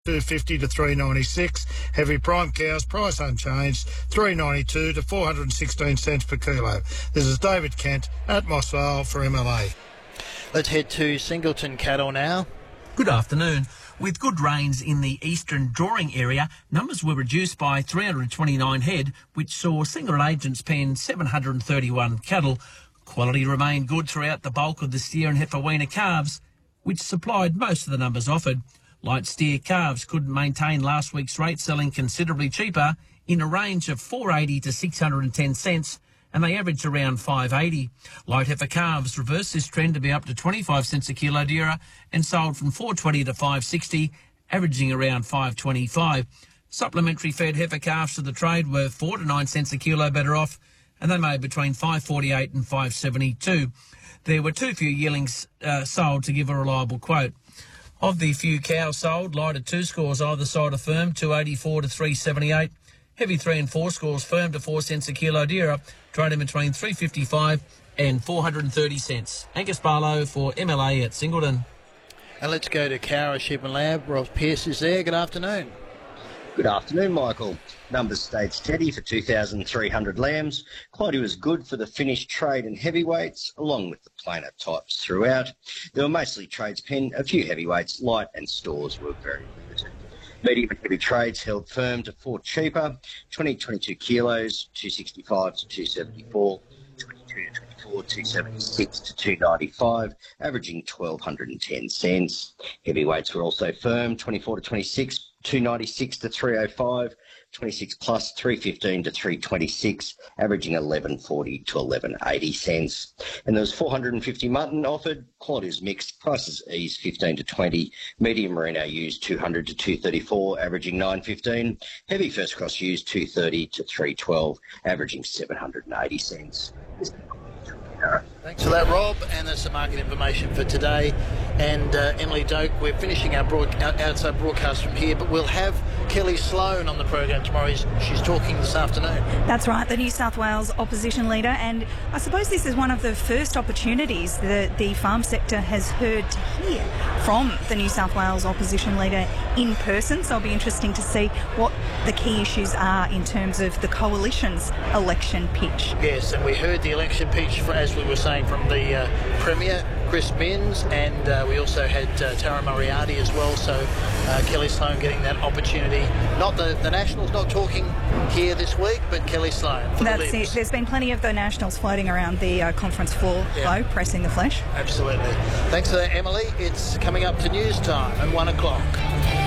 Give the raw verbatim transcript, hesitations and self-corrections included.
two fifty to three ninety-six. Heavy prime cows, price unchanged, three ninety-two to four hundred sixteen cents per kilo. This is David Kent at Moss Vale for M L A. Let's head to Singleton cattle now. Good afternoon. With good rains in the eastern drawing area, numbers were reduced by three hundred twenty-nine head, which saw single agents pen seven hundred thirty-one cattle. Quality remained good throughout the bulk of the steer and heifer weaner calves, which supplied most of the numbers offered. Light steer calves couldn't maintain last week's rate, selling considerably cheaper in a range of four eighty to six hundred ten cents, and they averaged around five eighty. Light heifer calves reversed this trend to be up to twenty-five cents a kilo dearer and sold from four twenty to five sixty, averaging around five twenty-five. Supplementary fed heifer calves to the trade were four to nine cents a kilo better off, and they made between five forty-eight and five seventy-two. There were too few yearlings uh, sold to give a reliable quote. Of the few cows sold, light at two scores either side of firm, two eighty-four to three seventy-eight. Heavy three and four scores firm to four cents a kilo dearer, trading between three fifty-five and four hundred thirty cents. Angus Barlow for M L A at Singleton. And let's go to Cowra Sheep and Lab. Ross Pearce is there. Good afternoon. Good afternoon, Michael. Numbers stayed steady for two thousand three hundred lambs. Quality was good for the finished trade and heavyweights, along with the plainer types throughout. There were mostly trades pen, a few heavyweights, light and stores were very limited. Medium and heavy trades held firm to four cheaper, twenty to twenty-two kilos, two sixty-five to two seventy-four, twenty-two to twenty-four, two seventy-six to two ninety-five, averaging twelve ten cents. Heavyweights were also firm, twenty-four to twenty-six, two ninety-six to three oh five, twenty-six plus, three fifteen to three twenty-six, averaging eleven forty to eleven eighty cents. And there was four hundred fifty mutton offered. Quality is mixed. Prices eased fifteen to twenty. Medium merino ewes two hundred to two thirty-four, averaging nine fifteen. Heavy first cross ewes two thirty to three twelve, averaging seven hundred eighty cents. Thanks for that, Rob. And there's some market information for today. And uh, Emily Doak, we're finishing our broad, outside broadcast from here, but we'll have Kelly Sloan on the program tomorrow. She's talking this afternoon. That's right, the New South Wales opposition leader. And I suppose this is one of the first opportunities that the farm sector has heard to hear from the New South Wales opposition leader in person. So it'll be interesting to see what the key issues are in terms of the coalition's election pitch. Yes, and we heard the election pitch, for, as we were saying, from the uh, Premier, Chris Minns, and uh, we also had uh, Tara Moriarty as well. So uh, Kelly Sloan getting that opportunity. Not the, the Nationals not talking here this week, but Kelly Sloan. That's it. There's been plenty of the Nationals floating around the uh, conference floor, yeah. Though, pressing the flesh. Absolutely. Thanks for that, Emily. It's coming up to news time at one o'clock.